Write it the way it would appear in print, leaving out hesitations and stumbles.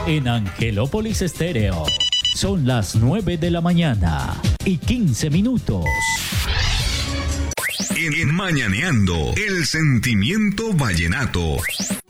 en Angelópolis Estéreo. Son las 9 de la mañana y 15 minutos. En Mañaneando, el sentimiento vallenato.